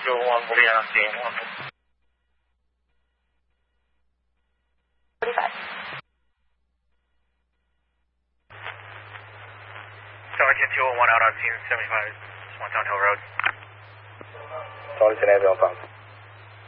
201, we'll be on scene. 45. Sergeant 201 out on scene 75, Swantown Hill Road. Tony Tenaz on phone.